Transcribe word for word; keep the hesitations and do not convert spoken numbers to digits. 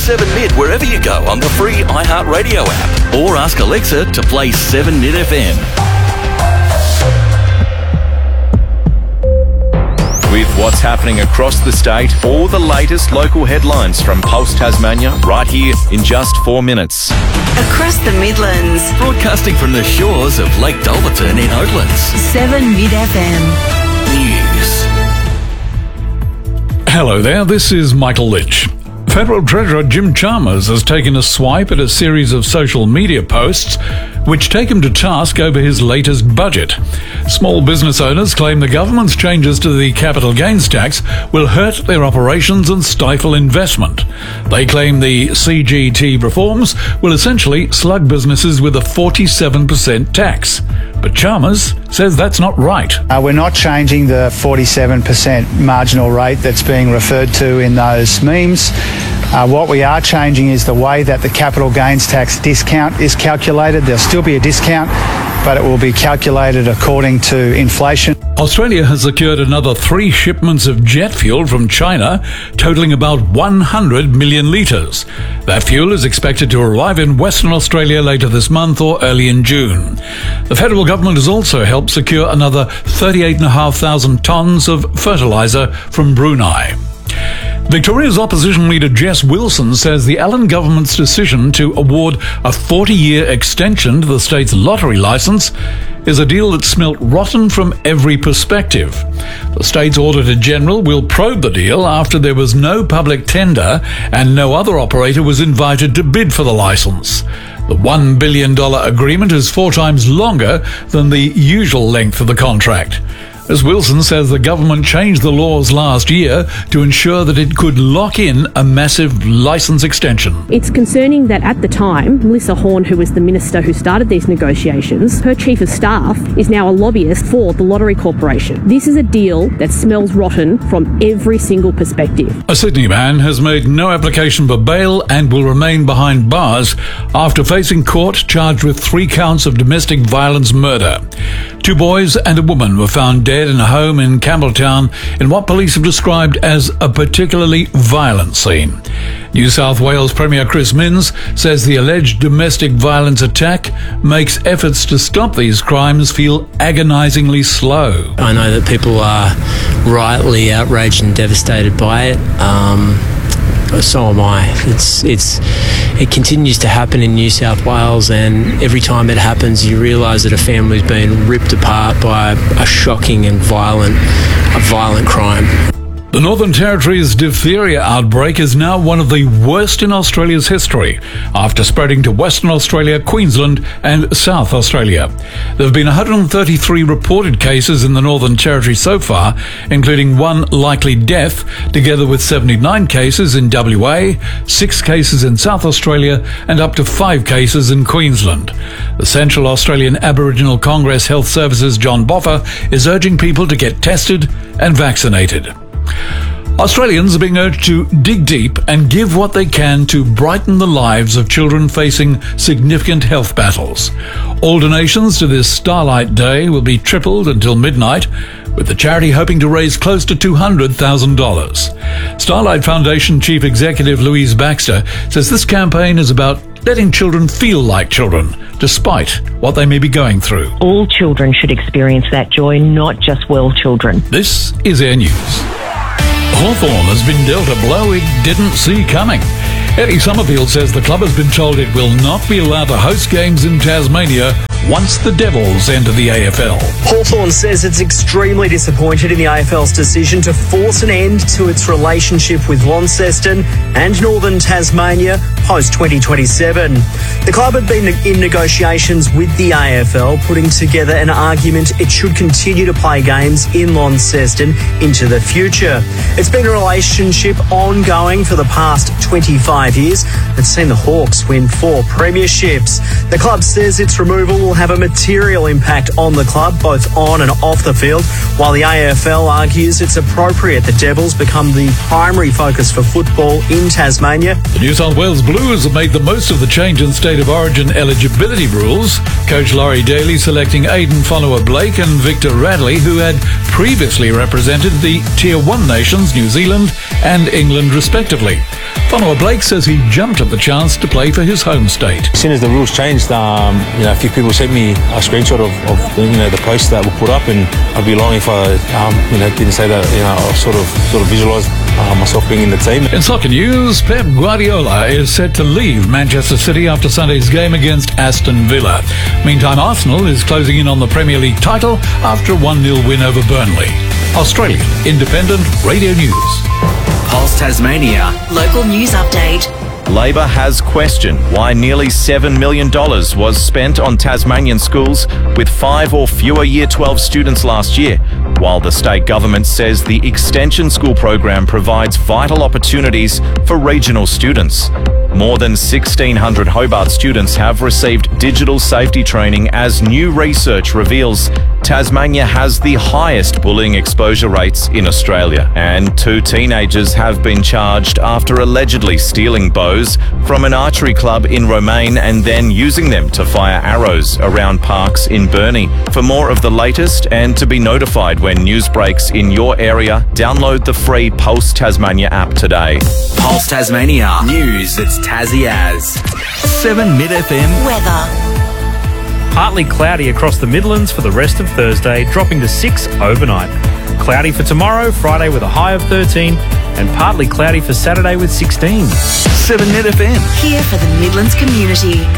seven Mid wherever you go on the free iHeartRadio app. Or ask Alexa to play seven Mid F M. With what's happening across the state, all the latest local headlines from Pulse Tasmania right here in just four minutes. Across the Midlands. Broadcasting from the shores of Lake Dolberton in Oatlands. seven Mid F M. News. Hello there, this is Michael Litch. Federal Treasurer Jim Chalmers has taken a swipe at a series of social media posts which take him to task over his latest budget. Small business owners claim the government's changes to the capital gains tax will hurt their operations and stifle investment. They claim the C G T reforms will essentially slug businesses with a forty-seven percent tax. But Chalmers says that's not right. Uh, we're not changing the forty-seven percent marginal rate that's being referred to in those memes. Uh, what we are changing is the way that the capital gains tax discount is calculated. There'll still be a discount, but it will be calculated according to inflation. Australia has secured another three shipments of jet fuel from China, totalling about one hundred million litres. That fuel is expected to arrive in Western Australia later this month or early in June. The federal government has also helped secure another thirty-eight thousand five hundred tonnes of fertiliser from Brunei. Victoria's opposition leader Jess Wilson says the Allen government's decision to award a forty-year extension to the state's lottery licence is a deal that smelt rotten from every perspective. The state's Auditor General will probe the deal after there was no public tender and no other operator was invited to bid for the licence. The one billion dollars agreement is four times longer than the usual length of the contract. As Wilson says, the government changed the laws last year to ensure that it could lock in a massive licence extension. It's concerning that at the time, Melissa Horne, who was the minister who started these negotiations, her chief of staff is now a lobbyist for the Lottery Corporation. This is a deal that smells rotten from every single perspective. A Sydney man has made no application for bail and will remain behind bars after facing court charged with three counts of domestic violence murder. Two boys and a woman were found dead in a home in Campbelltown in what police have described as a particularly violent scene. New South Wales Premier Chris Minns says the alleged domestic violence attack makes efforts to stop these crimes feel agonisingly slow. I know that people are rightly outraged and devastated by it. Um, so am I. It's it's it continues to happen in New South Wales, and every time it happens you realise that a family's been ripped apart by a shocking and violent a violent crime. The Northern Territory's diphtheria outbreak is now one of the worst in Australia's history after spreading to Western Australia, Queensland and South Australia. There have been one hundred thirty-three reported cases in the Northern Territory so far, including one likely death, together with seventy-nine cases in W A, six cases in South Australia and up to five cases in Queensland. The Central Australian Aboriginal Congress Health Services John Boffa is urging people to get tested and vaccinated. Australians are being urged to dig deep and give what they can to brighten the lives of children facing significant health battles. All donations to this Starlight Day will be tripled until midnight, with the charity hoping to raise close to two hundred thousand dollars. Starlight Foundation Chief Executive Louise Baxter says this campaign is about letting children feel like children, despite what they may be going through. All children should experience that joy, not just well children. This is Air News. Hawthorn has been dealt a blow it didn't see coming. Eddie Summerfield says the club has been told it will not be allowed to host games in Tasmania once the Devils enter the A F L. Hawthorn says it's extremely disappointed in the A F L's decision to force an end to its relationship with Launceston and Northern Tasmania post twenty twenty-seven. The club had been in negotiations with the A F L, putting together an argument it should continue to play games in Launceston into the future. It's been a relationship ongoing for the past twenty-five years that's seen the Hawks win four premierships. The club says its removal will have a material impact on the club, both on and off the field, while the A F L argues it's appropriate the Devils become the primary focus for football in Tasmania. The New South Wales Blues have made the most of the change in state of origin eligibility rules. Coach Laurie Daly selecting Aidan Fonoa-Blake and Victor Radley, who had previously represented the Tier one nations, New Zealand and England respectively. Fonoa-Blake says says he jumped at the chance to play for his home state. As soon as the rules changed, um, you know, a few people sent me a screenshot of, of the, you know, the posts that were put up, and I'd be lying if I, um, you know, didn't say that. You know, I sort of, sort of visualised uh, myself being in the team. In soccer news, Pep Guardiola is set to leave Manchester City after Sunday's game against Aston Villa. Meantime, Arsenal is closing in on the Premier League title after a one nil win over Burnley. Australian Independent Radio News. Pulse Tasmania. Local news update. Labor has questioned why nearly seven million dollars was spent on Tasmanian schools with five or fewer Year twelve students last year, while the state government says the Extension School program provides vital opportunities for regional students. More than sixteen hundred Hobart students have received digital safety training as new research reveals Tasmania has the highest bullying exposure rates in Australia, and two teenagers have been charged after allegedly stealing bows from an archery club in Romaine and then using them to fire arrows around parks in Burnie. For more of the latest and to be notified when news breaks in your area, download the free Pulse Tasmania app today. Pulse Tasmania. News that's Tassie as. seven Mid F M. Weather. Partly cloudy across the Midlands for the rest of Thursday, dropping to six overnight. Cloudy for tomorrow, Friday with a high of thirteen, and partly cloudy for Saturday with sixteen. seven Mid F M. Here for the Midlands community.